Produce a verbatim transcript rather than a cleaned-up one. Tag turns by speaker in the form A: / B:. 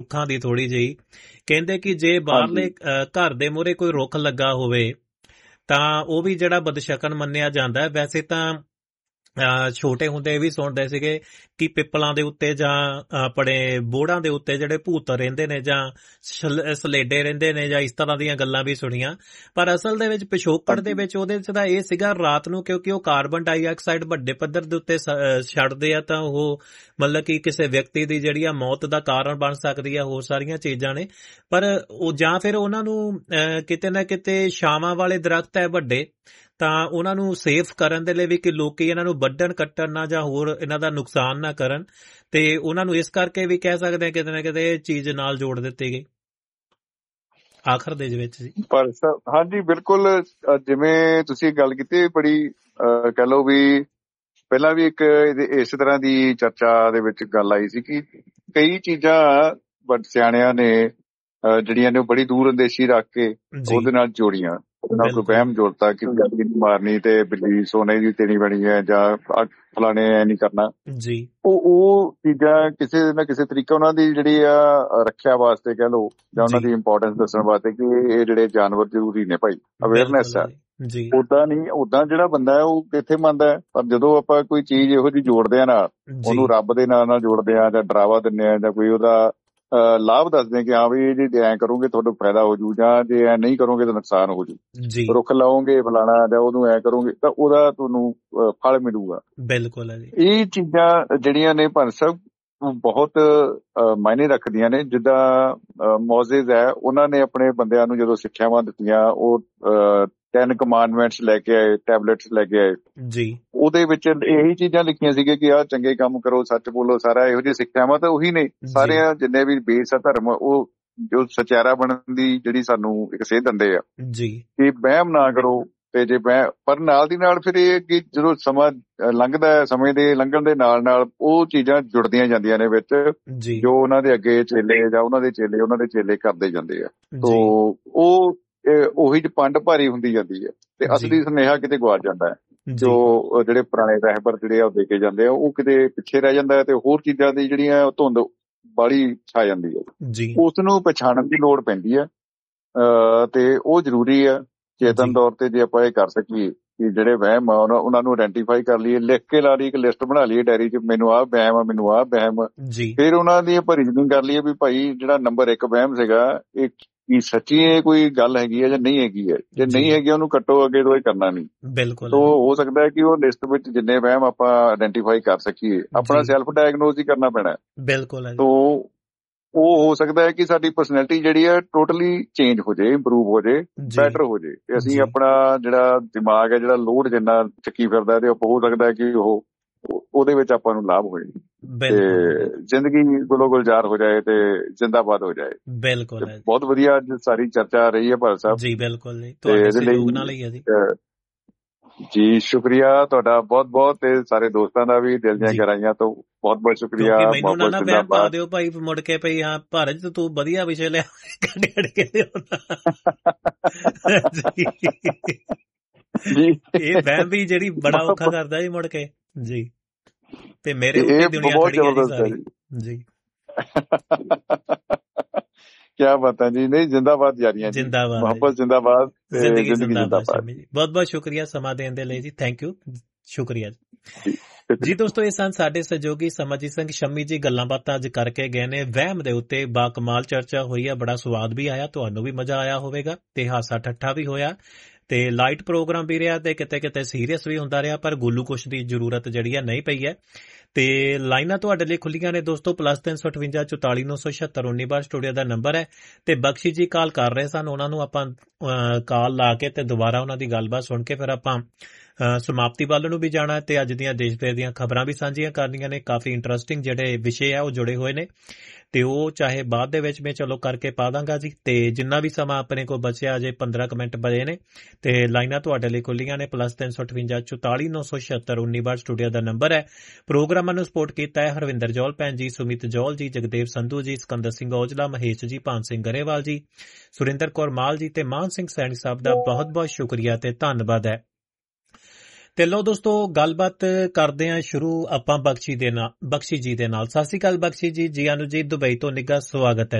A: ਰੁੱਖਾਂ ਦੀ ਥੋੜੀ ਜਿਹੀ। ਕਹਿੰਦੇ ਕਿ ਜੇ ਬਾਹਰਲੇ ਘਰ ਦੇ ਮੂਹਰੇ ਕੋਈ ਰੁੱਖ ਲੱਗਾ ਹੋਵੇ ਤਾਂ ਉਹ ਵੀ ਜਿਹੜਾ ਬਦਸ਼ਕਨ ਮੰਨਿਆ ਜਾਂਦਾ ਹੈ। ਵੈਸੇ ਤਾਂ ਛੋਟੇ ਹੁੰਦੇ ਇਹ ਵੀ ਸੁਣਦੇ ਸੀਗੇ ਕਿ ਪਿੱਪਲਾਂ ਦੇ ਉੱਤੇ ਜਾਂ ਆਪਣੇ ਬੋੜਾਂ ਦੇ ਉੱਤੇ ਜਿਹੜੇ ਭੂਤ ਰਹਿੰਦੇ ਨੇ ਜਾਂ ਸਲੇਡੇ ਰਹਿੰਦੇ ਨੇ ਜਾਂ ਇਸ ਤਰ੍ਹਾਂ ਦੀਆਂ ਗੱਲਾਂ ਵੀ ਸੁਣੀਆਂ। ਪਰ ਅਸਲ ਦੇ ਵਿੱਚ ਪਿਛੋਕੜ ਦੇ ਵਿੱਚ ਉਹਦੇ ਚ ਤਾਂ ਇਹ ਸੀਗਾ ਰਾਤ ਨੂੰ, ਕਿਉਂਕਿ ਉਹ ਕਾਰਬਨ ਡਾਈਆਕਸਾਈਡ ਵੱਡੇ ਪੱਧਰ ਦੇ ਉੱਤੇ ਛੱਡਦੇ ਆ ਤਾਂ ਉਹ ਮਤਲਬ ਕਿ ਕਿਸੇ ਵਿਅਕਤੀ ਦੀ ਜਿਹੜੀ ਆ ਮੌਤ ਦਾ ਕਾਰਨ ਬਣ ਸਕਦੀ ਆ। ਹੋਰ ਸਾਰੀਆਂ ਚੀਜ਼ਾਂ ਨੇ, ਪਰ ਉਹ ਜਾਂ ਫਿਰ ਉਹਨਾਂ ਨੂੰ ਕਿਤੇ ਨਾ ਕਿਤੇ ਛਾਵਾਂ ਵਾਲੇ ਦਰਖਤ ਹੈ ਵੱਡੇ, ਤਾਂ ਉਹਨਾਂ ਨੂੰ ਸੇਫ ਕਰਨ ਦੇ ਲਈ ਵੀ ਕਿ ਲੋਕੀ ਇਹਨਾਂ ਨੂੰ ਵੱਢਣ ਕੱਟਣ ਨਾ ਜਾਂ ਹੋਰ ਇਹਨਾਂ ਦਾ ਨੁਕਸਾਨ ਨਾ ਕਰਨ, ਤੇ ਉਹਨਾਂ ਨੂੰ ਇਸ ਕਰਕੇ ਵੀ ਕਹਿ ਸਕਦੇ ਆ ਕਿਤੇ ਨਾ ਕਿਤੇ ਇਹ ਚੀਜ਼ ਨਾਲ ਜੋੜ ਦਿੱਤੀ ਗਈ ਆਖਰ ਦੇ ਵਿੱਚ ਜੀ।
B: ਪਰ ਹਾਂਜੀ ਬਿਲਕੁਲ, ਜਿਵੇਂ ਤੁਸੀਂ ਗੱਲ ਕੀਤੀ ਬੜੀ ਕਹਿ ਲਓ ਵੀ ਪਹਿਲਾਂ ਵੀ ਇੱਕ ਇਸ ਤਰ੍ਹਾਂ ਦੀ ਚਰਚਾ ਦੇ ਵਿੱਚ ਗੱਲ ਆਈ ਸੀ ਕਿ ਕਈ ਚੀਜ਼ਾਂ ਵੱਡ ਸਿਆਣਿਆਂ ਨੇ ਜਿਹੜੀਆਂ ਨੇ ਉਹ ਬੜੀ ਦੂਰ ਅੰਦੇਸ਼ੀ ਰੱਖ ਕੇ ਉਹਦੇ ਨਾਲ ਜੋੜੀਆਂ, ਉਹਦੇ ਨਾਲ ਕੋਈ ਵਹਿਮ ਜੋੜਤਾ ਕਿ ਬਿੱਲੀ ਨਹੀਂ ਮਾਰਨੀ ਤੇ ਬਿੱਲੀ ਸੋਨੇ ਦੀ ਤੇਣੀ ਬਣੀ ਹੈ ਜਾਂ ਫਲਾਣੇ ਐ ਨਹੀਂ ਕਰਨਾ ਜੀ। ਉਹ ਉਹ ਚੀਜ਼ਾਂ ਕਿਸੇ ਨਾ ਕਿਸੇ ਤਰੀਕੇ ਉਹਨਾਂ ਦੀ ਜਿਹੜੀ ਆ ਰੱਖਿਆ ਵਾਸਤੇ ਕਹਿ ਲਓ ਜਾਂ ਉਹਨਾਂ ਦੀ ਇੰਪੋਰਟੈਂਸ ਦੱਸਣ ਵਾਸਤੇ ਕਿ ਇਹ ਜਿਹੜੇ ਜਾਨਵਰ ਜ਼ਰੂਰੀ ਨੇ ਭਾਈ, ਅਵੇਅਰਨੈਸ ਹੈ। ਓਦਾਂ ਨਹੀਂ, ਓਦਾਂ ਜਿਹੜਾ ਬੰਦਾ ਹੈ ਉਹ ਕਿੱਥੇ ਮੰਨਦਾ, ਪਰ ਜਦੋਂ ਆਪਾਂ ਕੋਈ ਚੀਜ਼ ਇਹੋ ਜਿਹੀ ਜੋੜਦੇ ਆ ਨਾਲ, ਉਹਨੂੰ ਰੱਬ ਦੇ ਨਾਂ ਨਾਲ ਜੋੜਦੇ ਆ ਜਾਂ ਡਰਾਵਾ ਦਿੰਦੇ ਆ ਜਾਂ ਕੋਈ ਉਹਦਾ ਲਾਭ ਦੱਸਦੇ ਕਿ ਹਾਂ ਵੀ ਜੇ ਐਂ ਕਰੋਗੇ ਤੁਹਾਨੂੰ ਫਾਇਦਾ ਹੋ ਜੂ ਜਾਂ ਜੇ ਐ ਨਹੀਂ ਕਰੋਗੇ ਤਾਂ ਨੁਕਸਾਨ ਹੋ ਜੂ, ਰੁੱਖ ਲਾਓਗੇ ਫਲਾਣਾ ਜਾਂ ਉਹਨੂੰ ਐ ਕਰੋਗੇ ਤਾਂ ਉਹਦਾ ਤੁਹਾਨੂੰ ਫਲ ਮਿਲੂਗਾ। ਬਿਲਕੁਲ ਇਹ ਚੀਜ਼ਾਂ ਜਿਹੜੀਆਂ ਨੇ ਭਾਰਤ ਸਾਹਿਬ ਬਹੁਤ ਮਾਇਨੇ ਰੱਖਦੀਆਂ ਨੇ। ਜਿੱਦਾਂ ਮੌਜ਼ਿਜ਼ ਹੈ, ਉਹਨਾਂ ਨੇ ਆਪਣੇ ਬੰਦਿਆਂ ਨੂੰ ਜਦੋਂ ਸਿੱਖਿਆਵਾਂ ਦਿੱਤੀਆਂ, ਉਹ ਟੈਨ ਕਮਾਂਡਮੈਂਟਸ ਲੈ ਕੇ ਆਏ, ਟੈਬਲੇਟਸ ਲੈ ਕੇ ਆਏ ਜੀ। ਉਹਦੇ ਵਿੱਚ ਇਹੀ ਚੀਜ਼ਾਂ ਲਿਖੀਆਂ ਸੀਗੀਆਂ ਕਿ ਆਹ ਚੰਗੇ ਕੰਮ ਕਰੋ, ਸੱਚ ਬੋਲੋ, ਸਾਰਾ ਇਹੋ ਜਿਹੀ ਸਿੱਖਿਆਵਾਂ ਤਾਂ ਉਹੀ ਨੇ। ਸਾਰੇ ਜਿੰਨੇ ਵੀ ਬੇਸ ਆ ਧਰਮ, ਉਹ ਜੋ ਸਚਿਆਰਾ ਬਣਨ ਦੀ ਜਿਹੜੀ ਸਾਨੂੰ ਇੱਕ ਸੇਧ ਦਿੰਦੇ ਆ ਜੀ ਕਿ ਵਹਿਮ ਨਾ ਕਰੋ। ਤੇ ਜੇ ਵਹਿਮ, ਪਰ ਨਾਲ ਦੀ ਨਾਲ ਫਿਰ ਇਹ ਕਿ ਜਦੋਂ ਸਮਾਂ ਲੰਘਦਾ ਹੈ, ਸਮੇਂ ਦੇ ਲੰਘਣ ਦੇ ਨਾਲ ਨਾਲ ਉਹ ਚੀਜ਼ਾਂ ਜੁੜਦੀਆਂ ਜਾਂਦੀਆਂ ਨੇ ਵਿੱਚ, ਜੋ ਉਹਨਾਂ ਦੇ ਅੱਗੇ ਚੇਲੇ ਜਾਂ ਉਹਨਾਂ ਦੇ ਚੇਲੇ ਉਹਨਾਂ ਦੇ ਚੇਲੇ ਕਰਦੇ ਜਾਂਦੇ ਆ। ਤੋ ਉਹ ਉਹੀ ਚ ਪੰਡ ਭਾਰੀ ਹੁੰਦੀ ਜਾਂਦੀ ਹੈ ਤੇ ਅਸਲੀ ਸੁਨੇਹਾ ਕਿਤੇ ਗਵਾਚ ਜਾਂਦਾ ਹੈ। ਜੋ ਜਿਹੜੇ ਪੁਰਾਣੇ ਰਹਿਬਰ ਜਿਹੜੇ ਆ ਉਹ ਦੇ ਕੇ ਜਾਂਦੇ ਆ, ਉਹ ਕਿਤੇ ਪਿੱਛੇ ਰਹਿ ਜਾਂਦਾ ਹੈ ਤੇ ਹੋਰ ਚੀਜ਼ਾਂ ਦੀ ਜਿਹੜੀਆਂ ਧੁੰਦ ਬਾਹਲੀ ਛਾ ਜਾਂਦੀ ਹੈ। ਉਸ ਨੂੰ ਪਛਾਣਨ ਦੀ ਲੋੜ ਪੈਂਦੀ ਹੈ ਤੇ ਉਹ ਜ਼ਰੂਰੀ ਆ ਚੇਤਨ ਤੌਰ ਤੇ। ਜੇ ਆਪਾਂ ਇਹ ਕਰ ਸਕੀਏ ਕਿ ਜਿਹੜੇ ਵਹਿਮ ਆ ਉਹਨਾਂ ਨੂੰ ਆਇਡੈਂਟੀਫਾਈ ਕਰ ਲਈਏ, ਲਿਖ ਕੇ ਲਾ ਲਈਏ, ਇੱਕ ਲਿਸਟ ਬਣਾ ਲਈਏ ਡਾਇਰੀ ਚ, ਮੈਨੂੰ ਆਹ ਵਹਿਮ ਆ, ਮੈਨੂੰ ਆਹ ਵਹਿਮ, ਫਿਰ ਉਹਨਾਂ ਦੀ ਆਪਾਂ ਰੀਜ਼ਨਿੰਗ ਕਰ ਲਈਏ ਵੀ ਭਾਈ ਜਿਹੜਾ ਨੰਬਰ ਇੱਕ ਵਹਿਮ ਸੀਗਾ ਇਹ ਕੀ ਸੱਚੀ ਇਹ ਕੋਈ ਗੱਲ ਹੈਗੀ ਹੈ ਜਾਂ ਨਹੀਂ ਹੈਗੀ ਹੈ। ਜੇ ਨਹੀਂ ਹੈਗੀ ਉਹਨੂੰ ਕੱਟੋ, ਅੱਗੇ ਤੋਂ ਇਹ ਕਰਨਾ ਨਹੀਂ। ਬਿਲਕੁਲ। ਤੋ ਹੋ ਸਕਦਾ ਹੈ ਕਿ ਉਹ ਲਿਸਟ ਵਿੱਚ ਜਿੰਨੇ ਵਹਿਮ ਆਪਾਂ ਆਇਡੈਂਟੀਫਾਈ ਕਰ ਸਕੀਏ, ਆਪਣਾ ਸੈਲਫ ਡਾਇਗਨੋਸ ਹੀ ਕਰਨਾ ਪੈਣਾ। ਬਿਲਕੁਲ। ਤੋ ਉਹ ਹੋ ਸਕਦਾ ਹੈ ਕਿ ਸਾਡੀ ਪਰਸਨੈਲਿਟੀ ਜਿਹੜੀ ਹੈ ਟੋਟਲੀ ਚੇਂਜ ਹੋ ਜਾਏ, ਇੰਪਰੂਵ ਹੋ ਜਾਏ, ਬੈਟਰ ਹੋ ਜਾਏ ਤੇ ਅਸੀਂ ਆਪਣਾ ਜਿਹੜਾ ਦਿਮਾਗ ਹੈ, ਜਿਹੜਾ ਲੋਡ ਜਿੰਨਾ ਚੱਕੀ ਫਿਰਦਾ, ਤੇ ਹੋ ਸਕਦਾ ਕਿ ਉਹ ਉਹਦੇ ਵਿੱਚ ਆਪਾਂ ਨੂੰ ਲਾਭ ਹੋਏ ਤੇ ਜ਼ਿੰਦਗੀ ਗੁਲੋ ਗੁਲਜ਼ਾਰ ਹੋ ਜਾਏ ਤੇ ਜ਼ਿੰਦਾਬਾਦ ਹੋ ਜਾਏ। ਬਿਲਕੁਲ। ਬਹੁਤ ਵਧੀਆ ਅੱਜ ਸਾਰੀ ਚਰਚਾ ਰਹੀ ਹੈ ਭਾਰਤ ਸਾਹਿਬ ਜੀ। ਬਿਲਕੁਲ ਜੀ, ਜੀ ਸ਼ੁਕਰੀਆ ਤੁਹਾਡਾ ਬਹੁਤ ਬਹੁਤ, ਤੇ ਸਾਰੇ ਦੋਸਤਾਂ ਦਾ ਵੀ ਦਿਲ ਦੀਆਂ ਗਹਿਰਾਈਆਂ ਤੋਂ ਬਹੁਤ ਬਹੁਤ ਸ਼ੁਕਰੀਆ।
A: ਮੈਨੂੰ ਨਾ ਨਾ ਵਹਿਮ ਪਾ ਦਿਓ ਭਾਈ ਮੁੜ ਕੇ ਪਈ ਹਾਂ ਭਾਰਤ ਤੂੰ ਵਧੀਆ ਵਿਸ਼ੇ ਲਿਆ ਇਹ ਵਹਿਮ ਵੀ ਜਿਹੜੀ ਬੜਾ ਔਖਾ ਕਰਦਾ ਜੀ ਮੁੜ ਕੇ ਜੀ, ਤੇ ਮੇਰੇ ਉੱਤੇ ਦੁਨੀਆ ਖੜੀ ਹੈ ਸਾਰੀ ਜੀ।
B: ਕਿਆ ਬਾਤਾਂ ਜੀ। ਨਹੀਂ, ਜ਼ਿੰਦਾਬਾਦ ਜਾਰੀਆਂ, ਜ਼ਿੰਦਾਬਾਦ, ਮੁਹੱਬਤ ਜ਼ਿੰਦਾਬਾਦ, ਜ਼ਿੰਦਗੀ ਜ਼ਿੰਦਾਬਾਦ।
A: ਬਹੁਤ ਬਹੁਤ ਸ਼ੁਕਰੀਆ ਸਮਾਂ ਦੇਣ ਦੇ ਲਈ ਜੀ, ਥੈਂਕ ਯੂ, ਸ਼ੁਕਰੀਆ ਜੀ। ਜੀ ਦੋਸਤੋ, ਇਹ ਸਨ ਸਾਡੇ ਸਹਿਯੋਗੀ ਸਮਰਜੀਤ ਸਿੰਘ ਸ਼ੰਮੀ ਜੀ। ਗੱਲਾਂ ਬਾਤਾਂ ਅੱਜ ਕਰਕੇ ਗਏ ਨੇ ਵਹਿਮ ਦੇ ਉੱਤੇ, ਬਾ ਕਮਾਲ ਚਰਚਾ ਹੋਈ ਆ, ਬੜਾ ਸਵਾਦ ਵੀ ਆਇਆ, ਤੁਹਾਨੂੰ ਵੀ ਮਜ਼ਾ ਆਇਆ ਹੋਵੇਗਾ ਤੇ ਹਾਸਾ ਠੱਠਾ ਵੀ ਹੋਇਆ ਤੇ ਲਾਈਟ ਪ੍ਰੋਗਰਾਮ ਵੀ ਰਿਹਾ ਤੇ ਕਿਤੇ ਕਿਤੇ ਸੀਰੀਅਸ ਵੀ ਹੁੰਦਾ ਰਿਹਾ, ਪਰ ਗਲੂਕੋਸ਼ ਦੀ ਜ਼ਰੂਰਤ ਜਿਹੜੀ ਹੈ ਨਹੀਂ ਪਈ ਹੈ। ਤੇ ਲਾਈਨਾਂ ਤੁਹਾਡੇ ਲਈ ਖੁੱਲੀਆਂ ਨੇ ਦੋਸਤੋ, ਪਲੱਸ ਤਿੰਨ ਸੌ ਅਠਵੰਜਾ ਚੁਤਾਲੀ ਨੌ ਸੌ ਛਿਅੱਤਰ ਉੱਨੀ ਬਾਰ ਸਟੂਡੀਓ ਦਾ ਨੰਬਰ ਹੈ। ਤੇ ਬਖਸ਼ੀ ਜੀ ਕਾਲ ਕਰ ਰਹੇ ਸਨ, ਉਹਨਾਂ ਨੂੰ ਆਪਾਂ ਕਾਲ ਲਾ ਕੇ ਤੇ ਦੁਬਾਰਾ ਉਹਨਾਂ ਦੀ ਗੱਲਬਾਤ ਸੁਣ ਕੇ ਫਿਰ ਆਪਾਂ ਸਮਾਪਤੀ ਵੱਲ ਨੂੰ ਵੀ ਜਾਣਾ ਤੇ ਅੱਜ ਦੀਆਂ ਦੇਸ਼ ਭਰ ਦੀਆਂ ਖਬਰਾਂ ਵੀ ਸਾਂਝੀਆਂ ਕਰਨੀਆਂ ਨੇ। ਕਾਫੀ ਇੰਟਰਸਟਿੰਗ ਜਿਹੜੇ ਵਿਸ਼ੇ ਆ ਉਹ ਜੁੜੇ ਹੋਏ ਨੇ ਤੇ ਉਹ ਚਾਹੇ ਬਾਅਦ ਦੇ ਵਿੱਚ ਮੈਂ ਚਲੋ ਕਰਕੇ ਪਾ ਦਾਂਗਾ ਜੀ। ਤੇ ਜਿੰਨਾ ਵੀ ਸਮਾਂ ਆਪਣੇ ਕੋਲ ਬਚਿਆ, ਅਜੇ ਪੰਦਰਾਂ ਕੁ ਮਿੰਟ ਬਚੇ ਨੇ ਤੇ ਲਾਈਨਾਂ ਤੁਹਾਡੇ ਲਈ ਖੁੱਲੀਆਂ ਨੇ। ਪਲੱਸ ਤਿੰਨ ਸੌ ਅਠਵੰਜਾ ਚੁਤਾਲੀ ਨੌ ਸੌ ਛਿਅੱਤਰ ਉੱਨੀ ਬਾਰ ਸਟੂਡੀਓ ਦਾ ਨੰਬਰ ਹੈ। ਪ੍ਰੋਗਰਾਮਾਂ ਨੂੰ ਸਪੋਰਟ ਕੀਤਾ ਹੈ ਹਰਵਿੰਦਰ ਜੌਲ ਭੈਣ ਜੀ, ਸੁਮਿਤ ਜੌਲ ਜੀ, ਜਗਦੇਵ ਸੰਧੂ ਜੀ, ਸਿਕੰਦਰ ਸਿੰਘ ਔਜਲਾ, ਮਹੇਸ਼ ਜੀ, ਭਾਨ ਸਿੰਘ ਗਰੇਵਾਲ ਜੀ, ਸੁਰਿੰਦਰ ਕੌਰ ਮਾਲ ਜੀ ਤੇ ਮਾਨ ਸਿੰਘ ਸੈਣੀ ਸਾਹਿਬ ਦਾ ਬਹੁਤ ਬਹੁਤ ਸ਼ੁਕਰੀਆ ਤੇ ਧੰਨਵਾਦ ਹੈ। ਤੇ ਲਓ ਦੋਸਤੋ, ਗੱਲਬਾਤ ਕਰਦੇ ਹਾਂ ਸ਼ੁਰੂ ਆਪਾਂ ਬਖਸ਼ੀ ਦੇ ਨਾਲ, ਬਖਸ਼ੀ ਜੀ ਦੇ ਨਾਲ। ਸਤਿ ਸ਼੍ਰੀ ਅਕਾਲ ਬਖਸ਼ੀ ਜੀ, ਜੀ ਆਨੂ ਜੀ, ਦੁਬਈ ਤੋਂ ਨਿੱਘਾ ਸਵਾਗਤ ਹੈ।